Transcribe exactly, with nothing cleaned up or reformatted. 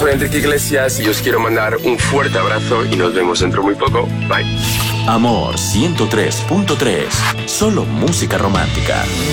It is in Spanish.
soy Enrique Iglesias y os quiero mandar un fuerte abrazo y nos vemos dentro muy poco. Bye. Amor ciento tres punto tres. Solo música romántica.